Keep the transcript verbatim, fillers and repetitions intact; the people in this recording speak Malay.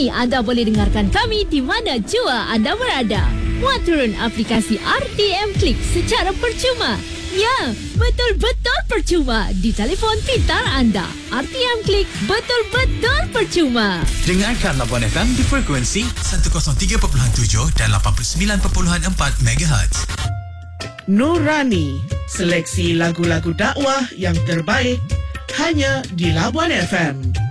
Kini anda boleh dengarkan kami di mana jua anda berada. Muat turun aplikasi R T M Klik secara percuma. Ya, betul-betul percuma di telefon pintar anda. R T M Klik betul-betul percuma. Dengarkan Labuan F M di frekuensi seratus tiga perpuluhan tujuh dan lapan puluh sembilan perpuluhan empat megahertz. Nurani, seleksi lagu-lagu dakwah yang terbaik hanya di Labuan F M.